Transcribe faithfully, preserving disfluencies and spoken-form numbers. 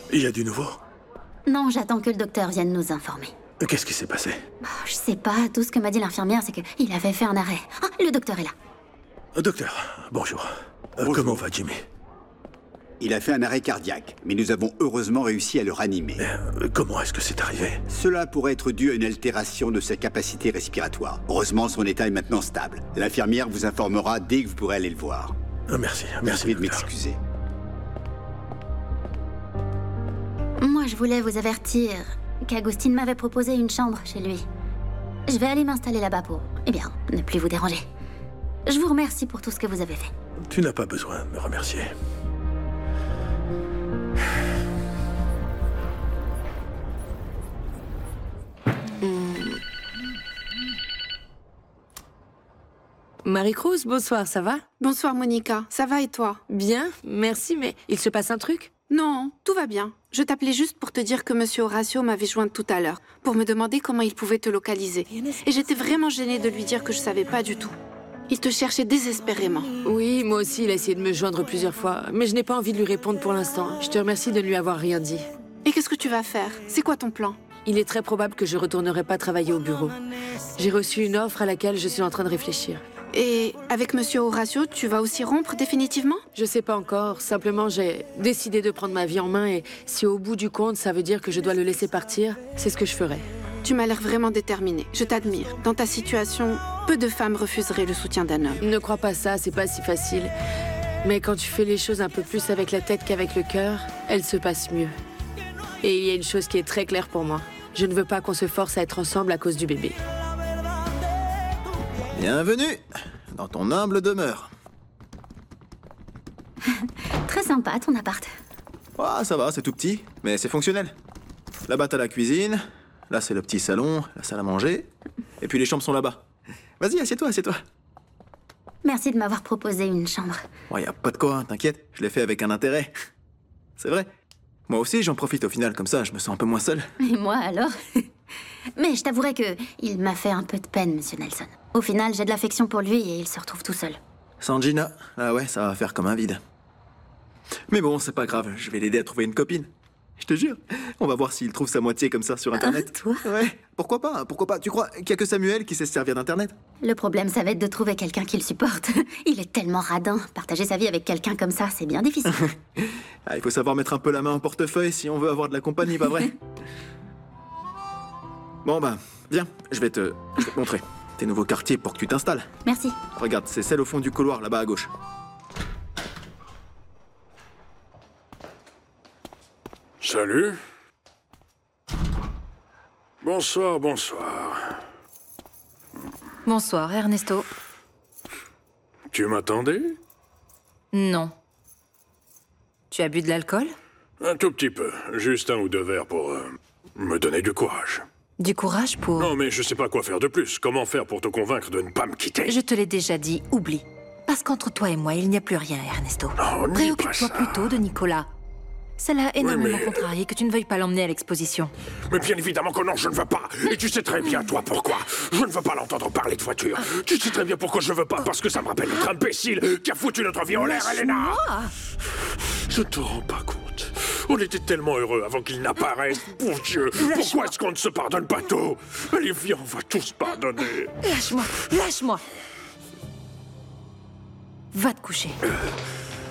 Il y a du nouveau? Non, j'attends que le docteur vienne nous informer. Qu'est-ce qui s'est passé? Oh, je sais pas, tout ce que m'a dit l'infirmière, c'est qu'il avait fait un arrêt. Ah, le docteur est là. Docteur, bonjour. Euh, Bonjour. Comment va Jimmy? Il a fait un arrêt cardiaque, mais nous avons heureusement réussi à le ranimer. Euh, Comment est-ce que c'est arrivé? Cela pourrait être dû à une altération de sa capacité respiratoire. Heureusement, son état est maintenant stable. L'infirmière vous informera dès que vous pourrez aller le voir. Euh, Merci, merci Merci de docteur. m'excuser. Moi, je voulais vous avertir qu'Agustin m'avait proposé une chambre chez lui. Je vais aller m'installer là-bas pour, eh bien, ne plus vous déranger. Je vous remercie pour tout ce que vous avez fait. Tu n'as pas besoin de me remercier. Marie-Cruz, bonsoir, ça va? Bonsoir Monica, ça va et toi? Bien, merci, mais il se passe un truc? Non, tout va bien. Je t'appelais juste pour te dire que Monsieur Horacio m'avait jointe tout à l'heure, pour me demander comment il pouvait te localiser. Et j'étais vraiment gênée de lui dire que je savais pas du tout. Il te cherchait désespérément. Oui, moi aussi, il a essayé de me joindre plusieurs fois, mais je n'ai pas envie de lui répondre pour l'instant. Je te remercie de ne lui avoir rien dit. Et qu'est-ce que tu vas faire? C'est quoi ton plan? Il est très probable que je retournerai pas travailler au bureau. J'ai reçu une offre à laquelle je suis en train de réfléchir. Et avec Monsieur Horacio, tu vas aussi rompre définitivement? Je sais pas encore, simplement j'ai décidé de prendre ma vie en main et si au bout du compte ça veut dire que je dois le laisser partir, c'est ce que je ferai. Tu m'as l'air vraiment déterminée. Je t'admire. Dans ta situation, peu de femmes refuseraient le soutien d'un homme. Ne crois pas ça, c'est pas si facile. Mais quand tu fais les choses un peu plus avec la tête qu'avec le cœur, elles se passent mieux. Et il y a une chose qui est très claire pour moi. Je ne veux pas qu'on se force à être ensemble à cause du bébé. Bienvenue dans ton humble demeure. Très sympa, ton appart. Ah, ça va, c'est tout petit, mais c'est fonctionnel. Là-bas, t'as la cuisine, là, c'est le petit salon, la salle à manger, et puis les chambres sont là-bas. Vas-y, assieds-toi, assieds-toi. Merci de m'avoir proposé une chambre. Ouais, y a pas de quoi, hein, t'inquiète, je l'ai fait avec un intérêt. C'est vrai. Moi aussi, j'en profite au final, comme ça, je me sens un peu moins seul. Et moi, alors? Mais je t'avouerai que il m'a fait un peu de peine, Monsieur Nelson. Au final, j'ai de l'affection pour lui et il se retrouve tout seul. Sans Gina, ah ouais, ça va faire comme un vide. Mais bon, c'est pas grave, je vais l'aider à trouver une copine. Je te jure, on va voir s'il trouve sa moitié comme ça sur Internet. Ah, toi? Ouais, pourquoi pas, pourquoi pas. Tu crois qu'il y a que Samuel qui sait se servir d'Internet? Le problème, ça va être de trouver quelqu'un qui le supporte. Il est tellement radin. Partager sa vie avec quelqu'un comme ça, c'est bien difficile. Ah, il faut savoir mettre un peu la main en portefeuille si on veut avoir de la compagnie, pas vrai? Bon bah, viens, je vais te, je vais te montrer tes nouveaux quartiers pour que tu t'installes. Merci. Regarde, c'est celle au fond du couloir, là-bas à gauche. Salut. Bonsoir, bonsoir. Bonsoir, Ernesto. Tu m'attendais? Non. Tu as bu de l'alcool? Un tout petit peu. Juste un ou deux verres pour euh, me donner du courage. Du courage pour... Non, mais je sais pas quoi faire de plus. Comment faire pour te convaincre de ne pas me quitter? Je te l'ai déjà dit, oublie. Parce qu'entre toi et moi, il n'y a plus rien, Ernesto. Non, dis pas ça. Préoccupe-toi plutôt de Nicolas. Ça l'a énormément mais- contrarié que tu ne veuilles pas l'emmener à l'exposition. Mais bien évidemment que non, je ne veux pas. Et tu sais très bien, toi, pourquoi. Je ne veux pas l'entendre parler de voiture. Tu sais très bien pourquoi je veux pas. Parce que ça me rappelle notre imbécile qui a foutu notre vie en l'air, Elena. Je te rends pas compte. On était tellement heureux avant qu'il n'apparaisse. Bon Dieu, pourquoi est-ce qu'on ne se pardonne pas tout? Allez, viens, on va tous pardonner. Lâche-moi, lâche-moi. Va te coucher.